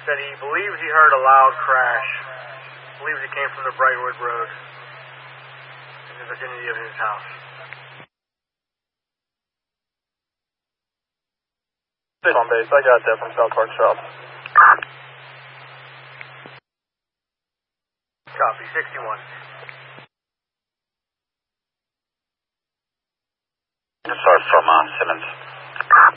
said he believes he heard a loud crash. Believes it came from the Brightwood Road in the vicinity of his house. On base, I got that from South Park Shop. Copy, 61. Sorry, from Simmons.